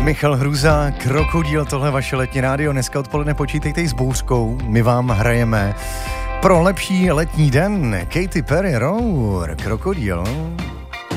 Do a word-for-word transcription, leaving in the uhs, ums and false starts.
Michal Hruza, Krokodýl, tohle vaše letní rádio. Dneska odpoledne počítejte s bouřkou, my vám hrajeme pro lepší letní den. Katy Perry, Roar, Krokodýl.